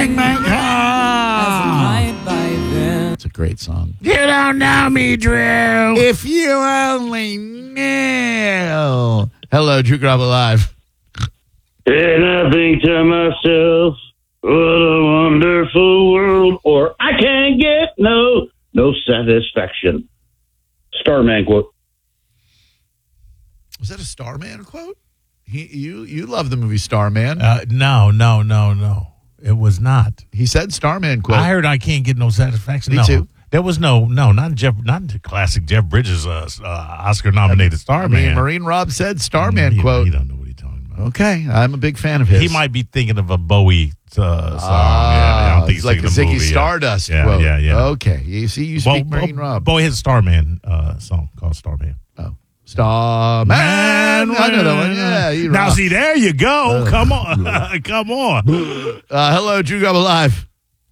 Take my car. It's a great song. You don't know me, Drew. If you only knew. Hello, Drew Garabo Live. And I think to myself, what a wonderful world, or I can't get no satisfaction. Starman quote. Was that a Starman quote? You love the movie Starman. No. It was not. He said Starman quote. I heard I can't get no satisfaction. Me too. There was not the classic Jeff Bridges Oscar-nominated Starman. Marine Rob said Starman quote. You don't know what he's talking about. Okay, I'm a big fan of his. He might be thinking of a Bowie song. I don't think he's like the thinking of Ziggy movie, Stardust yeah. quote. Yeah. Okay, you see, you speak Marine Rob. Bowie has a Starman song called Starman. Oh, Starman. I know that one. Yeah. Now, see, there you go. Come on. Come on. Hello, Drew Garabo Live.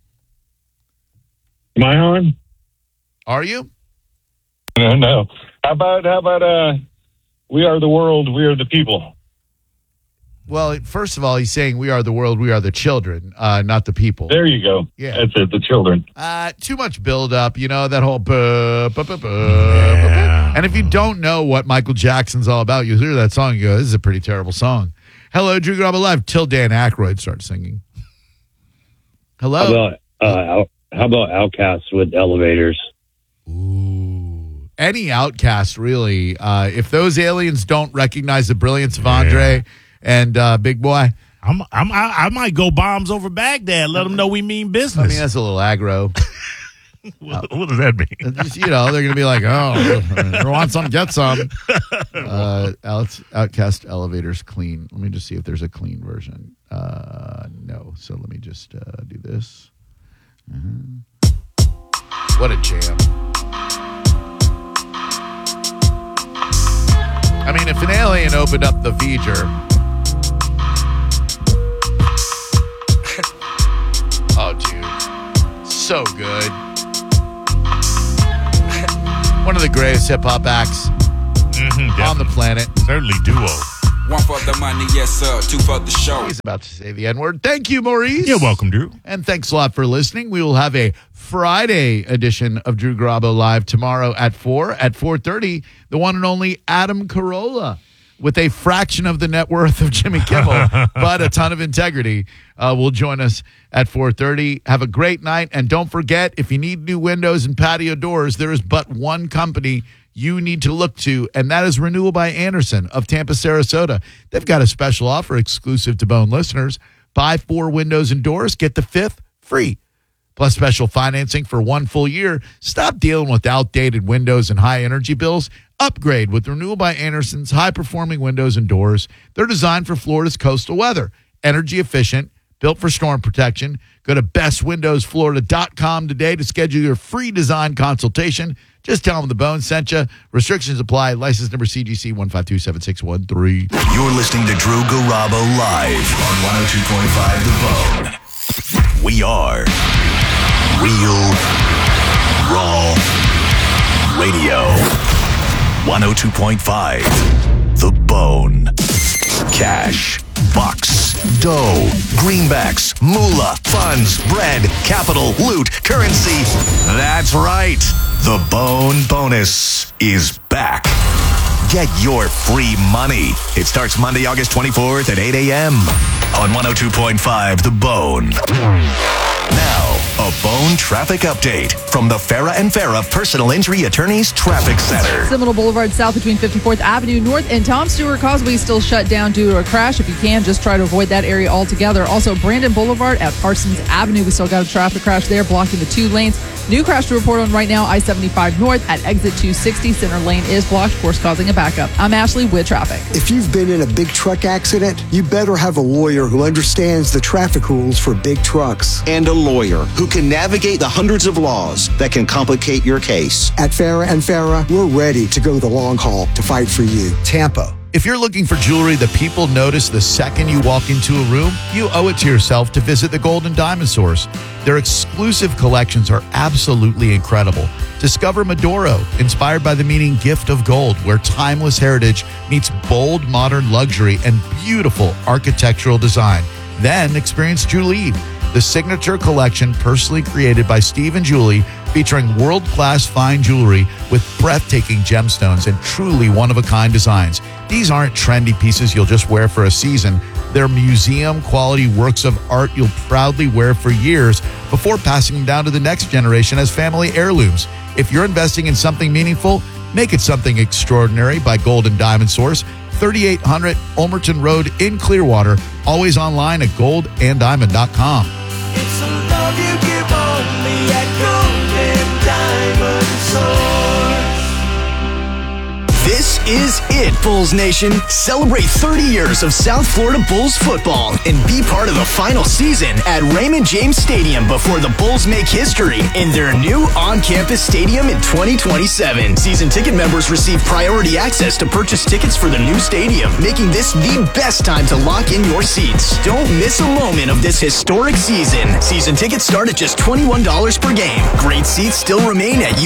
Am I on? Are you? No. How about we are the world, we are the people? Well, first of all, he's saying we are the world, we are the children, not the people. There you go. Yeah. That's it, the children. Too much build-up, that whole Yeah. And if you don't know what Michael Jackson's all about, you hear that song, you go, this is a pretty terrible song. Hello, Drew Garabo Live, till Dan Aykroyd starts singing. Hello. How about Outcasts with Elevators? Ooh. Any Outcast, really. If those aliens don't recognize the brilliance of Andre and Big Boy, I might go bombs over Baghdad. Let them know we mean business. I mean, that's a little aggro. What does that mean? Just, they're going to be like, oh, want some, get some. Outcast Elevators clean. Let me just see if there's a clean version. No. So let me just do this. What a jam. I mean, if an alien opened up the V'ger. Oh, dude. So good. One of the greatest hip-hop acts on the planet. Certainly duo. One for the money, yes, sir. Two for the show. He's about to say the N-word. Thank you, Maurice. You're welcome, Drew. And thanks a lot for listening. We will have a Friday edition of Drew Garabo Live tomorrow at 4. At 4:30, the one and only Adam Carolla with a fraction of the net worth of Jimmy Kimmel, but a ton of integrity, will join us at 4:30. Have a great night. And don't forget, if you need new windows and patio doors, there is but one company you need to look to, and that is Renewal by Anderson of Tampa, Sarasota. They've got a special offer exclusive to Bone listeners. Buy 4 windows and doors, get the 5th free. Plus special financing for 1 full year. Stop dealing with outdated windows and high energy bills. Upgrade with Renewal by Anderson's high-performing windows and doors. They're designed for Florida's coastal weather. Energy efficient, built for storm protection. Go to bestwindowsflorida.com today to schedule your free design consultation. Just tell them the Bone sent you. Restrictions apply. License number CGC 1527613. You're listening to Drew Garabo live on 102.5 The Bone. We are Real Raw Radio. 102.5 The Bone. Cash, bucks, dough, greenbacks, moolah, funds, bread, capital, loot, currency. That's right. The Bone Bonus is back. Get your free money. It starts Monday, August 24th at 8 a.m. on 102.5 The Bone. Now, a Bone traffic update from the Farah and Farah Personal Injury Attorneys Traffic Center. Seminole Boulevard south between 54th Avenue North and Tom Stewart Causeway still shut down due to a crash. If you can, just try to avoid that area altogether. Also, Brandon Boulevard at Parsons Avenue. We still got a traffic crash there blocking the 2 lanes. New crash to report on right now, I-75 North at exit 260. Center lane is blocked, of course, causing a backup. I'm Ashley with traffic. If you've been in a big truck accident, you better have a lawyer who understands the traffic rules for big trucks. And a lawyer who can navigate the hundreds of laws that can complicate your case. At Farah and Farah, we're ready to go the long haul to fight for you. Tampa. If you're looking for jewelry that people notice the second you walk into a room, you owe it to yourself to visit the Gold and Diamond Source. Their exclusive collections are absolutely incredible. Discover Medoro, inspired by the meaning gift of gold, where timeless heritage meets bold modern luxury and beautiful architectural design. Then experience Julie, the signature collection personally created by Steve and Julie, featuring world-class fine jewelry with breathtaking gemstones and truly one-of-a-kind designs. These aren't trendy pieces you'll just wear for a season. They're museum-quality works of art you'll proudly wear for years before passing them down to the next generation as family heirlooms. If you're investing in something meaningful, make it something extraordinary by Gold and Diamond Source, 3800 Ulmerton Road in Clearwater. Always online at goldanddiamond.com. It's a love you give only at Gold and Diamond Source. This is it, Bulls Nation. Celebrate 30 years of South Florida Bulls football and be part of the final season at Raymond James Stadium before the Bulls make history in their new on-campus stadium in 2027. Season ticket members receive priority access to purchase tickets for the new stadium, making this the best time to lock in your seats. Don't miss a moment of this historic season. Season tickets start at just $21 per game. Great seats still remain at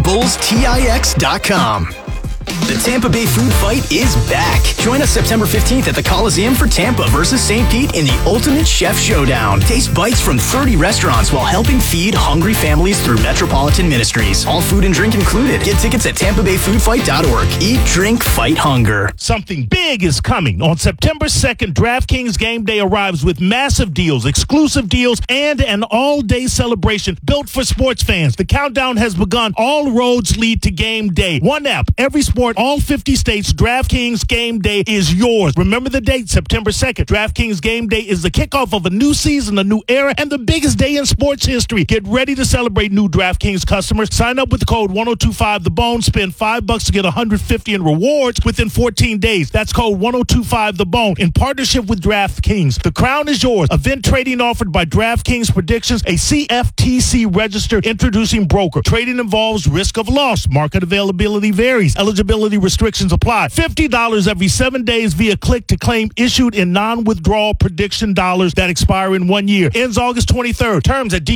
USFBullsTix.com. The Tampa Bay Food Fight is back. Join us September 15th at the Coliseum for Tampa versus St. Pete in the Ultimate Chef Showdown. Taste bites from 30 restaurants while helping feed hungry families through Metropolitan Ministries. All food and drink included. Get tickets at TampaBayFoodFight.org. Eat, drink, fight hunger. Something big is coming. On September 2nd, DraftKings Game Day arrives with massive deals, exclusive deals, and an all-day celebration built for sports fans. The countdown has begun. All roads lead to Game Day. One app, every sport, all 50 states. DraftKings Game Day is yours. Remember the date, September 2nd. DraftKings Game Day is the kickoff of a new season, a new era, and the biggest day in sports history. Get ready to celebrate new DraftKings customers. Sign up with the code 1025TheBone. Spend $5 to get $150 in rewards within 14 days. That's code 1025TheBone in partnership with DraftKings. The crown is yours. Event trading offered by DraftKings Predictions, a CFTC registered introducing broker. Trading involves risk of loss. Market availability varies. Eligibility restrictions apply. $50 every 7 days via click to claim issued in non-withdrawal prediction dollars that expire in 1 year. Ends August 23rd. Terms at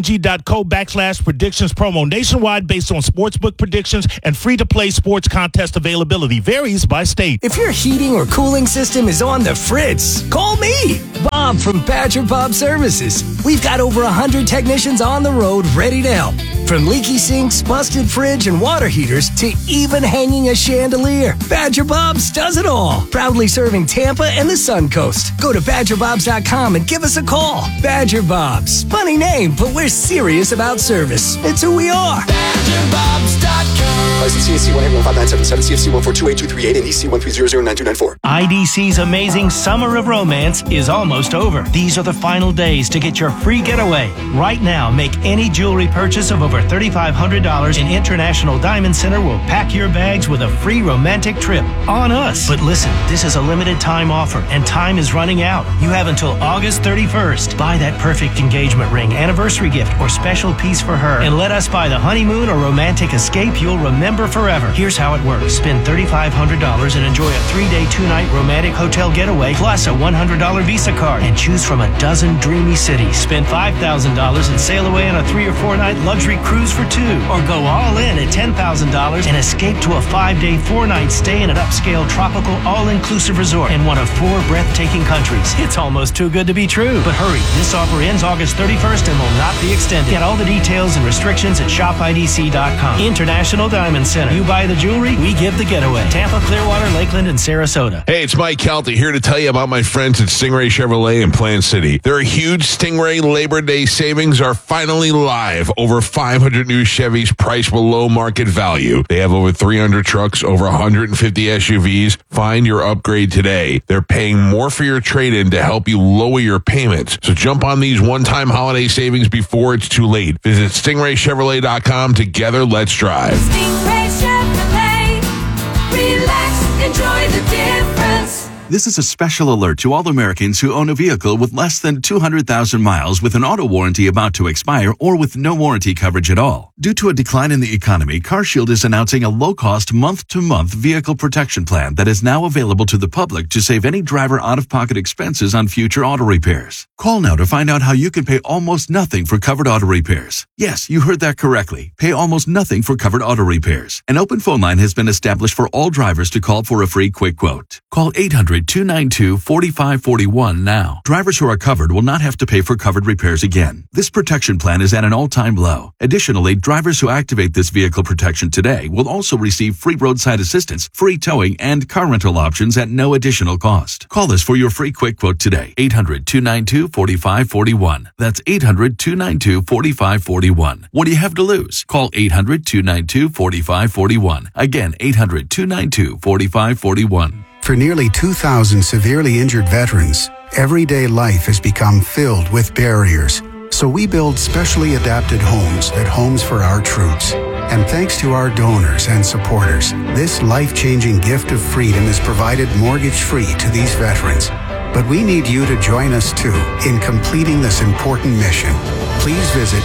dkng.co/predictions promo. Nationwide based on sportsbook predictions and free-to-play sports contest availability. Varies by state. If your heating or cooling system is on the fritz, call me, Bob from Badger Bob Services. We've got over 100 technicians on the road ready to help. From leaky sinks, busted fridge, and water heaters to even hanging a chandelier, Badger Bob's does it all. Proudly serving Tampa and the Sun Coast. Go to BadgerBobs.com and give us a call. Badger Bob's. Funny name, but we're serious about service. It's who we are. BadgerBobs.com. License CAC 11597, CFC 1428238, and EC 1309294. IDC's amazing Summer of Romance is almost over. These are the final days to get your free getaway. Right now, make any jewelry purchase of over $3,500 in International Diamond Center will pack your bags with a free romantic trip on us. But listen, this is a limited time offer and time is running out. You have until August 31st. Buy that perfect engagement ring, anniversary gift, or special piece for her and let us buy the honeymoon or romantic escape you'll remember forever. Here's how it works. Spend $3,500 and enjoy a 3-day, 2-night romantic hotel getaway plus a $100 Visa card and choose from a dozen dreamy cities. Spend $5,000 and sail away on a 3 or 4 night luxury cruise for 2, or go all in at $10,000 and escape to a 5-day, 4-night stay in an upscale tropical all-inclusive resort in one of 4 breathtaking countries. It's almost too good to be true. But hurry, this offer ends August 31st and will not be extended. Get all the details and restrictions at shopidc.com. International Diamond Center. You buy the jewelry, we give the getaway. Tampa, Clearwater, Lakeland, and Sarasota. Hey, it's Mike Kelty here to tell you about my friends at Stingray Chevrolet in Plant City. Their huge Stingray Labor Day savings are finally live. Over 500 new Chevys priced below market value. They have over 300 trucks, over 150 SUVs. Find your upgrade today. They're paying more for your trade-in to help you lower your payments. So jump on these one-time holiday savings before it's too late. Visit StingrayChevrolet.com. Together, let's drive. Stingray Chevrolet. Relax, enjoy the difference. This is a special alert to all Americans who own a vehicle with less than 200,000 miles with an auto warranty about to expire or with no warranty coverage at all. Due to a decline in the economy, CarShield is announcing a low-cost month-to-month vehicle protection plan that is now available to the public to save any driver out-of-pocket expenses on future auto repairs. Call now to find out how you can pay almost nothing for covered auto repairs. Yes, you heard that correctly. Pay almost nothing for covered auto repairs. An open phone line has been established for all drivers to call for a free quick quote. Call 800 800-292-4541 now. Drivers who are covered will not have to pay for covered repairs again. This protection plan is at an all-time low. Additionally, drivers who activate this vehicle protection today will also receive free roadside assistance, free towing, and car rental options at no additional cost. Call us for your free quick quote today. 800-292-4541. That's 800-292-4541. What do you have to lose? Call 800-292-4541. Again, 800-292-4541. For nearly 2,000 severely injured veterans, everyday life has become filled with barriers. So we build specially adapted homes at Homes for Our Troops. And thanks to our donors and supporters, this life-changing gift of freedom is provided mortgage-free to these veterans. But we need you to join us too in completing this important mission. Please visit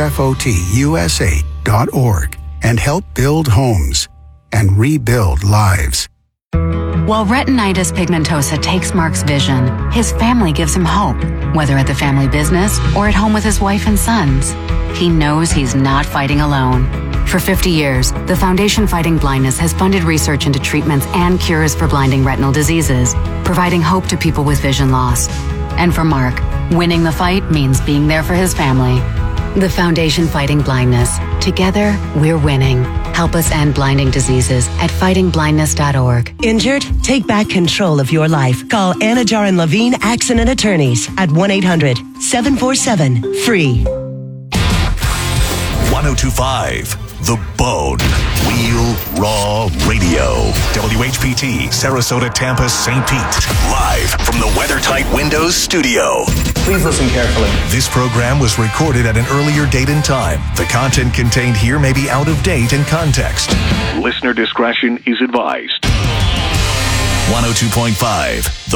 hfotusa.org and help build homes and rebuild lives. While retinitis pigmentosa takes Mark's vision, his family gives him hope, whether at the family business or at home with his wife and sons. He knows he's not fighting alone. For 50 years, the Foundation Fighting Blindness has funded research into treatments and cures for blinding retinal diseases, providing hope to people with vision loss. And for Mark, winning the fight means being there for his family. The Foundation Fighting Blindness. Together, we're winning. Help us end blinding diseases at fightingblindness.org. Injured? Take back control of your life. Call Anajar and Levine Accident Attorneys at 1-800-747-FREE. 1025 The Bone. Real Raw Radio. WHPT, Sarasota, Tampa, St. Pete. Live from the WeatherTight Windows studio. Please listen carefully. This program was recorded at an earlier date and time. The content contained here may be out of date in context. Listener discretion is advised. 102.5 The